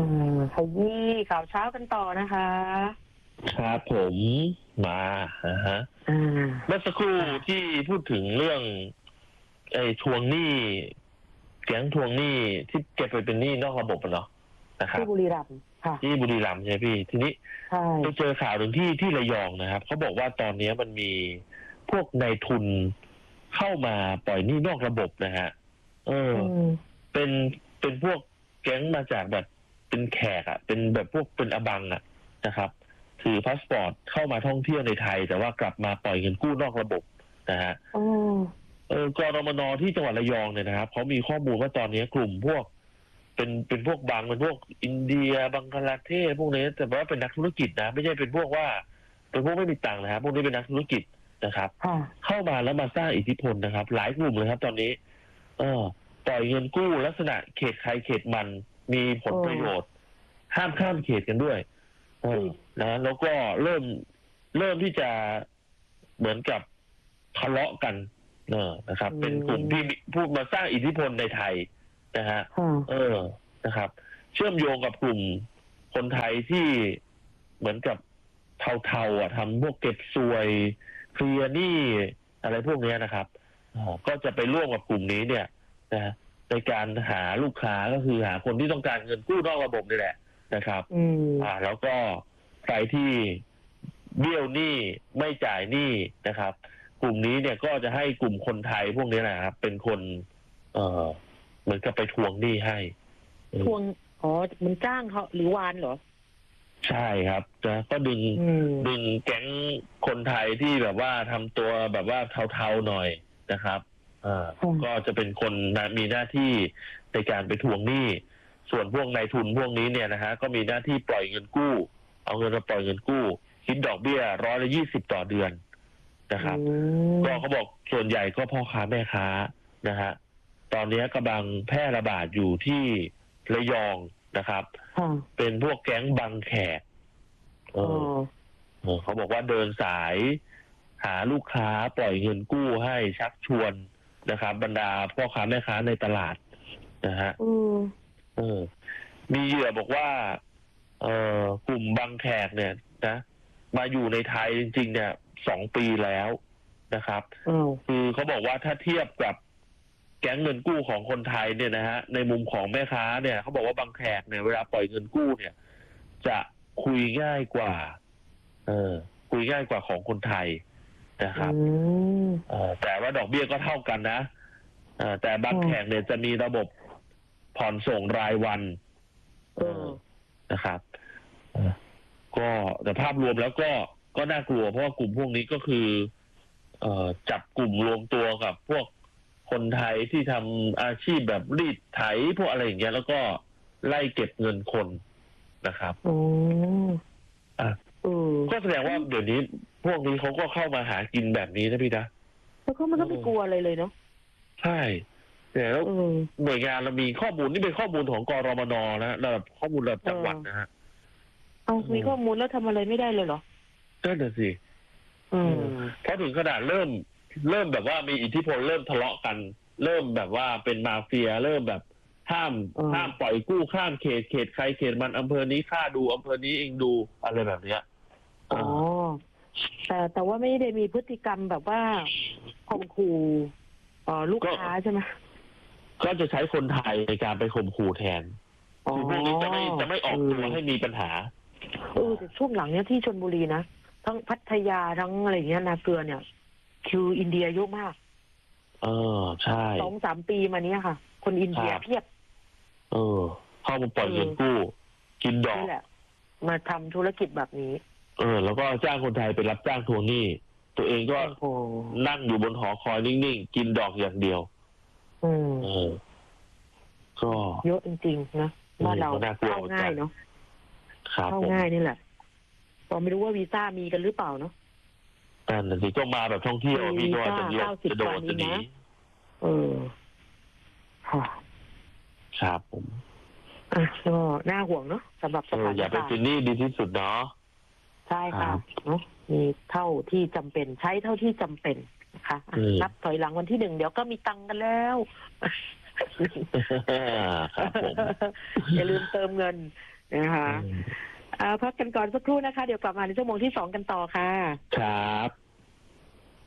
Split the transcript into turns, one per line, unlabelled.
ขยี้ข่าวเช้ากันต่อนะคะ
ครับผมมาฮะเมื่อสักครู่ที่พูดถึงเรื่องทวงหนี้แก๊งทวงหนี้ที่เก็บไปเป็นหนี้นอกระบบเนาะนะครับ
ที่บุรีรัมย์ค่ะ
ที่บุรีรัมย์ใช่ไหมพี่ทีนี้ไปเจอข่าวหนึ่งที่ระยองนะครับเขาบอกว่าตอนนี้มันมีพวกนายทุนเข้ามาปล่อยหนี้นอกระบบนะฮะเป็นพวกแก๊งมาจากแบบเป็นแขกอ่ะเป็นแบบพวกเป็นอบังอ่ะนะครับถือพาสปอร์ตเข้ามาท่องเที่ยวในไทยแต่ว่ากลับมาปล่อยเงินกู้นอกระบบนะฮะกรมน.ที่จังหวัดระยองเนี่ยนะครับเขามีข้อมูลว่าตอนนี้กลุ่มพวกเป็นพวกบางเป็นพวกอินเดียบังกลาเทศพวกนี้แต่ว่าเป็นนักธุรกิจนะไม่ใช่เป็นพวกว่าเป็นพวกไม่มีตังค์นะครับพวกนี้เป็นนักธุรกิจนะครับเข้ามาแล้วมาสร้างอิทธิพลนะครับหลายกลุ่มเลยครับตอนนี้ปล่อยเงินกู้ลักษณะเขตใครเขตมันมีผลประโยชน์ห้ามข้ามเขตกันด้วยนะแล้วก็เริ่มที่จะเหมือนกับทะเลาะกันนะครับเป็นกลุ่มที่พูดมาสร้างอิทธิพลในไทยนะฮะนะครับ เชื่อมโยงกับกลุ่มคนไทยที่เหมือนกับเทาๆทำพวกเก็บซวยเคลียร์หนี้อะไรพวกนี้นะครับก็จะไปร่วมกับกลุ่มนี้เนี่ยนะในการหาลูกค้าก็คือหาคนที่ต้องการเงินกู้นอกระบบนี่แหละนะครับแล้วก็ใครที่เบี้ยวหนี้ไม่จ่ายหนี้นะครับกลุ่มนี้เนี่ยก็จะให้กลุ่มคนไทยพวกนี้นะครับเป็นคนเหมือนกับไปทวงหนี้ให้
ทวงมันจ้างเขาหรือวานเหรอ
ใช่ครับก็ดึงแก๊งคนไทยที่แบบว่าทำตัวแบบว่าเทาๆหน่อยนะครับก็จะเป็นคนมีหน้าที่ในการไปทวงหนี้ส่วนพวกนายทุนพวกนี้เนี่ยนะฮะก็มีหน้าที่ปล่อยเงินกู้เอาเงินมาปล่อยเงินกู้คิดดอกเบี้ย120ต่อเดือนนะครับก็เขาบอกส่วนใหญ่ก็พ่อค้าแม่ค้านะฮะตอนนี้กำลังแพร่ระบาดอยู่ที่ระยองนะครับเป็นพวกแก๊งบังแขกเขาบอกว่าเดินสายหาลูกค้าปล่อยเงินกู้ให้ชักชวนนะครับบรรดาพ่อค้าแม่ค้าในตลาดนะฮะมีเหยื่อบอกว่ากลุ่มบังแขกเนี่ยนะมาอยู่ในไทยจริงๆเนี่ย2 ปีแล้วนะครับคือเขาบอกว่าถ้าเทียบกับแก๊งเงินกู้ของคนไทยเนี่ยนะฮะในมุมของแม่ค้าเนี่ยเขาบอกว่าบังแขกเนี่ยเวลาปล่อยเงินกู้เนี่ยจะคุยง่ายกว่าคุยง่ายกว่าของคนไทยนะครับแต่ว่าดอกเบี้ยก็เท่ากันนะแต่บังแขกเนี่ยจะมีระบบผ่อนส่งรายวันนะครับก็แต่ภาพรวมแล้วก็น่ากลัวเพราะว่ากลุ่มพวกนี้ก็คือจับกลุ่มรวมตัวกับพวกคนไทยที่ทำอาชีพแบบรีดไถพวกอะไรอย่างเงี้ยแล้วก็ไล่เก็บเงินคนนะครับก็แสดงว่าเดี๋ยวนี้พวกนี้เขาก็เข้ามาหากินแบบนี้นะพี่นะ
แล้วเขาไม่ต้องไปกลัวอะไรเลยเนาะ
ใช่แต่แล้วหน่วยงานเรามีข้อมูลนี่เป็นข้อมูลของกรมน.นะระดับข้อมูลระดับจังหวัดนะฮะ
มีข้อมูลแล้วทำอะไรไม่ได้เลยเหรอ
ก็เดี๋ยวสิเพราะถึงขนาดเริ่มแบบว่ามีอิทธิพลเริ่มทะเลาะกันเริ่มแบบว่าเป็นมาเฟียเริ่มแบบห้ามปล่อยกู้ข้ามเขตใครเขตมันอำเภอนี้ค่าดูอำเภอนี้เองดูอะไรแบบเนี้ย
แต่ว่าไม่ได้มีพฤติกรรมแบบว่าข่มขู่ลูกค้าใช่ไหม
ก็จะใช้คนไทยในการไปข่มขู่แทนคือพวกนี้จะไม่ออกตัวให้มีปัญหา
แต่ช่วงหลังเนี้ยที่ชลบุรีนะทั้งพัทยาทั้งอะไรเงี้ยนาเกลือเนี่ยคิวอินเดียเยอะมาก
ใช่
2-3 ปีมาเนี้ยค่ะคนอินเดียเพียบ
เข้ามาปล่อยเงินกู้กินดอก
นี่แหละมาทำธุรกิจแบบนี้
แล้วก็จ้างคนไทยไปรับจ้างทวงหนี้ตัวเองก็นั่งอยู่บนหอคอยนิ่งๆกินดอกอย่างเดียวก็
เยอะจริงๆนะบ้านเราเข้าง่ายเนาะเข้าง่ายนี่แหละก็ไม่รู้ว่าวีซ่ามีกันหรือเปล่าเนาะ
แต่สิก็มาแบบท่องเที่ยวมีก็จะโดนจะหนี
ค่ะ
ครับผม
ก็น่าห่วงเนาะสำหรับสถานการณ์
อย่าไปเป็นหนี้ดีที่สุดเนาะ
ใช่ค่ะเนาะมีเท่าที่จำเป็นใช้เท่าที่จำเป็นนะคะนับถอยหลังวันที่1เดี๋ยวก็มีตังค์กันแล้ว
ครับผม
อย่าลืมเติมเงินนะคะพักกันก่อนสักครู่นะคะเดี๋ยวกลับมาในชั่วโมงที่ 2กันต่อค่ะ
ครับ